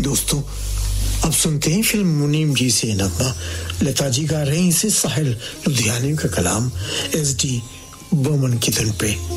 दोस्तों, अब सुनते हैं फिल्म मुनीम जी से नगमा। लता जी गा रही हैं इसे साहिल लुधियानी का कलाम एसडी बर्मन की धुन पे।